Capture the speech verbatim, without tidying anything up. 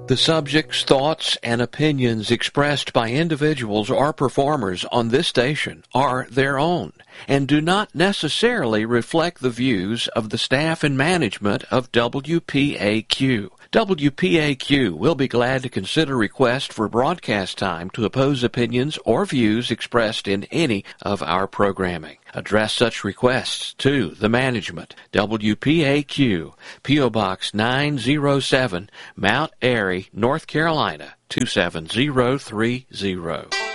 The subjects, thoughts, and opinions expressed by individuals or performers on this station are their own and do not necessarily reflect the views of the staff and management of W P A Q. W P A Q will be glad to consider requests for broadcast time to oppose opinions or views expressed in any of our programming. Address such requests to the management, W P A Q, P O. Box nine oh seven, Mount Airy, North Carolina, two seven zero three zero.